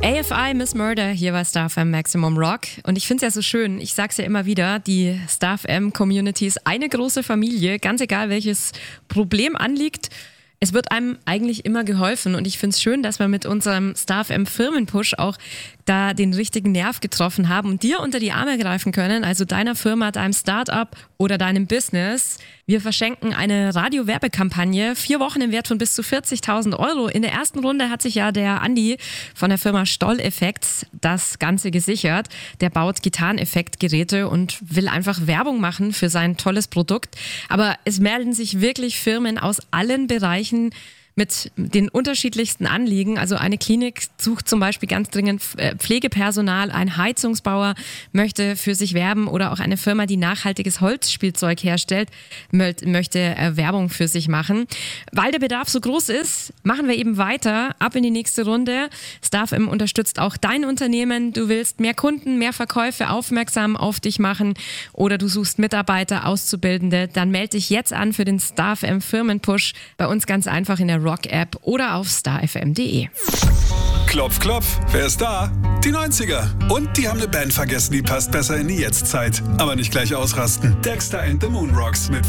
AFI Miss Murder hier bei StarFM Maximum Rock. Und ich finde es ja so schön, ich sag's ja immer wieder, die StarFM-Community ist eine große Familie, ganz egal welches Problem anliegt. Es wird einem eigentlich immer geholfen und ich finde es schön, dass wir mit unserem StarFM Firmenpush auch da den richtigen Nerv getroffen haben und dir unter die Arme greifen können, also deiner Firma, deinem Startup oder deinem Business. Wir verschenken eine Radio-Werbekampagne, 4 Wochen im Wert von bis zu 40.000 Euro. In der ersten Runde hat sich ja der Andi von der Firma Stoll Effects das Ganze gesichert. Der baut Gitarreneffektgeräte und will einfach Werbung machen für sein tolles Produkt. Aber es melden sich wirklich Firmen aus allen Bereichen mit den unterschiedlichsten Anliegen. Also eine Klinik sucht zum Beispiel ganz dringend Pflegepersonal, ein Heizungsbauer möchte für sich werben oder auch eine Firma, die nachhaltiges Holzspielzeug herstellt, möchte Werbung für sich machen. Weil der Bedarf so groß ist, machen wir eben weiter. Ab in die nächste Runde. StarFM unterstützt auch dein Unternehmen. Du willst mehr Kunden, mehr Verkäufe, aufmerksam auf dich machen oder du suchst Mitarbeiter, Auszubildende, dann melde dich jetzt an für den StarFM Firmenpush. Bei uns ganz einfach in der Rock-App oder auf starfm.de. Klopf, klopf, wer ist da? Die 90er. Und die haben eine Band vergessen, die passt besser in die Jetztzeit. Aber nicht gleich ausrasten. Dexter and the Moonrocks mit